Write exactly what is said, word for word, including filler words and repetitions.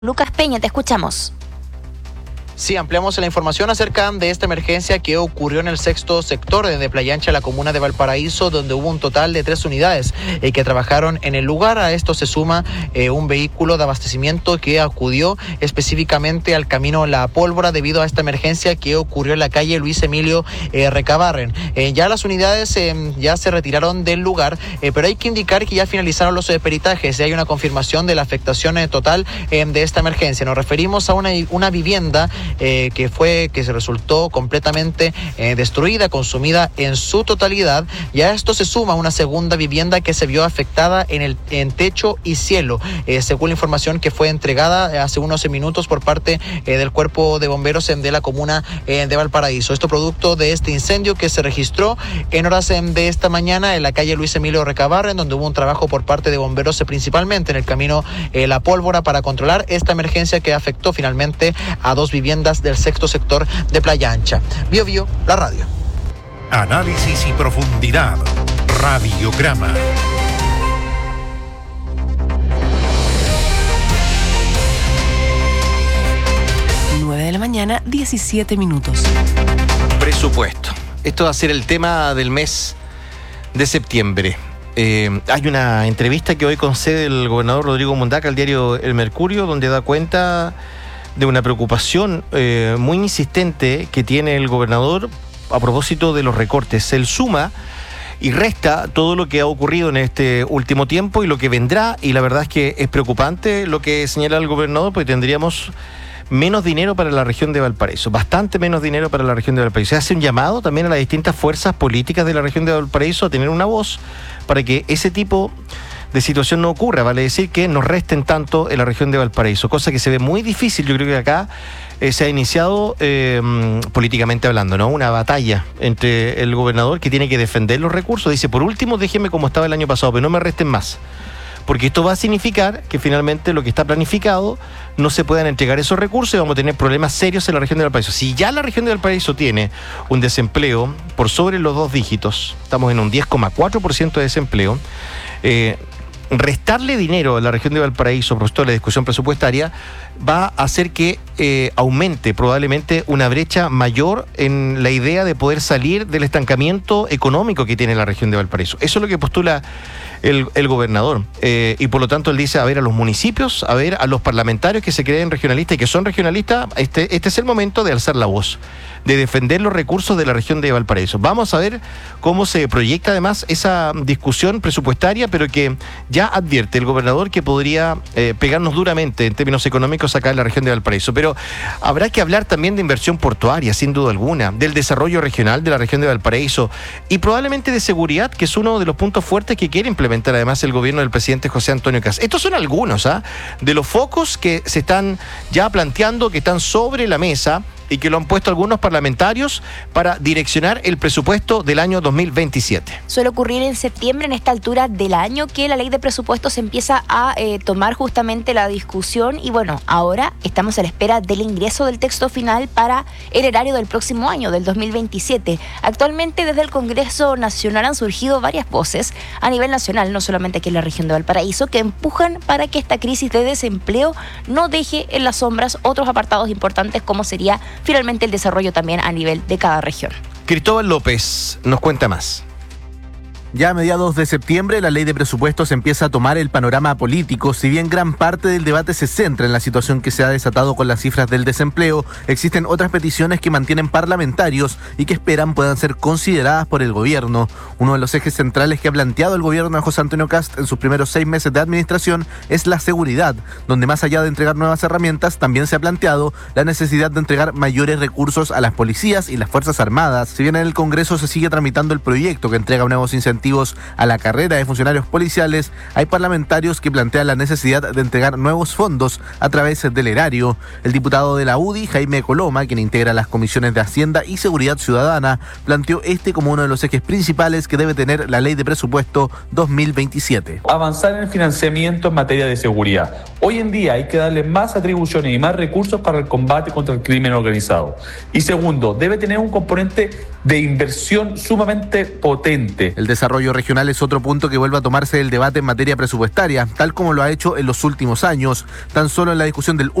Lucas Peña, te escuchamos. Sí, ampliamos la información acerca de esta emergencia que ocurrió en el sexto sector de Playa Ancha, la comuna de Valparaíso, donde hubo un total de tres unidades eh, que trabajaron en el lugar. A esto se suma eh, un vehículo de abastecimiento que acudió específicamente al camino La Pólvora debido a esta emergencia que ocurrió en la calle Luis Emilio eh, Recabarren. Eh, ya las unidades eh, ya se retiraron del lugar, eh, pero hay que indicar que ya finalizaron los eh, peritajes y hay una confirmación de la afectación eh, total eh, de esta emergencia. Nos referimos a una, una vivienda Eh, que fue, que se resultó completamente eh, destruida, consumida en su totalidad, y a esto se suma una segunda vivienda que se vio afectada en el en techo y cielo, eh, según la información que fue entregada hace unos minutos por parte eh, del Cuerpo de Bomberos eh, de la comuna eh, de Valparaíso. Esto producto de este incendio que se registró en horas eh, de esta mañana en la calle Luis Emilio Recabarren, donde hubo un trabajo por parte de bomberos eh, principalmente en el camino eh, La Pólvora para controlar esta emergencia que afectó finalmente a dos viviendas del sexto sector de Playa Ancha. Bio Bio, la radio. Análisis y profundidad. Radiograma. nueve de la mañana, diecisiete minutos. Presupuesto. Esto va a ser el tema del mes de septiembre. Eh, hay una entrevista que hoy concede el gobernador Rodrigo Mundaca al diario El Mercurio, donde da cuenta de una preocupación eh, muy insistente que tiene el gobernador a propósito de los recortes. Él suma y resta todo lo que ha ocurrido en este último tiempo y lo que vendrá, y la verdad es que es preocupante lo que señala el gobernador, porque tendríamos menos dinero para la región de Valparaíso, bastante menos dinero para la región de Valparaíso. Se hace un llamado también a las distintas fuerzas políticas de la región de Valparaíso a tener una voz para que ese tipo de situación no ocurra, vale decir que nos resten tanto en la región de Valparaíso, cosa que se ve muy difícil. Yo creo que acá eh, se ha iniciado eh, políticamente hablando, ¿no? Una batalla entre el gobernador, que tiene que defender los recursos, dice, por último déjenme como estaba el año pasado, pero no me resten más, porque esto va a significar que finalmente lo que está planificado no se puedan entregar esos recursos y vamos a tener problemas serios en la región de Valparaíso. Si ya la región de Valparaíso tiene un desempleo por sobre los dos dígitos, estamos en un diez coma cuatro por ciento de desempleo, eh, restarle dinero a la región de Valparaíso, por de la discusión presupuestaria, va a hacer que eh, aumente probablemente una brecha mayor en la idea de poder salir del estancamiento económico que tiene la región de Valparaíso. Eso es lo que postula el, el gobernador. Eh, y por lo tanto él dice, a ver a los municipios, a ver a los parlamentarios que se creen regionalistas y que son regionalistas, este, este es el momento de alzar la voz, de defender los recursos de la región de Valparaíso. Vamos a ver cómo se proyecta además esa discusión presupuestaria, pero que ya advierte el gobernador que podría eh, pegarnos duramente en términos económicos acá en la región de Valparaíso. Pero habrá que hablar también de inversión portuaria, sin duda alguna, del desarrollo regional de la región de Valparaíso y probablemente de seguridad, que es uno de los puntos fuertes que quiere implementar además el gobierno del presidente José Antonio Kast. Estos son algunos ¿ah? de los focos que se están ya planteando, que están sobre la mesa y que lo han puesto algunos parlamentarios para direccionar el presupuesto del año dos mil veintisiete. Suele ocurrir en septiembre, en esta altura del año, que la ley de presupuestos empieza a eh, tomar justamente la discusión y bueno, ahora estamos a la espera del ingreso del texto final para el erario del próximo año, del dos mil veintisiete. Actualmente desde el Congreso Nacional han surgido varias voces a nivel nacional, no solamente aquí en la región de Valparaíso, que empujan para que esta crisis de desempleo no deje en las sombras otros apartados importantes como sería finalmente el desarrollo también a nivel de cada región. Cristóbal López nos cuenta más. Ya a mediados de septiembre, la ley de presupuestos empieza a tomar el panorama político. Si bien gran parte del debate se centra en la situación que se ha desatado con las cifras del desempleo, existen otras peticiones que mantienen parlamentarios y que esperan puedan ser consideradas por el gobierno. Uno de los ejes centrales que ha planteado el gobierno de José Antonio Kast en sus primeros seis meses de administración es la seguridad, donde más allá de entregar nuevas herramientas, también se ha planteado la necesidad de entregar mayores recursos a las policías y las Fuerzas Armadas. Si bien en el Congreso se sigue tramitando el proyecto que entrega nuevos incentivos a la carrera de funcionarios policiales, hay parlamentarios que plantean la necesidad de entregar nuevos fondos a través del erario. El diputado de la U D I, Jaime Coloma, quien integra las comisiones de Hacienda y Seguridad Ciudadana, planteó este como uno de los ejes principales que debe tener la ley de presupuesto dos mil veintisiete. Avanzar en el financiamiento en materia de seguridad. Hoy en día hay que darle más atribuciones y más recursos para el combate contra el crimen organizado. Y segundo, debe tener un componente de inversión sumamente potente. El desarrollo desarrollo regional es otro punto que vuelve a tomarse el debate en materia presupuestaria, tal como lo ha hecho en los últimos años. Tan solo en la discusión del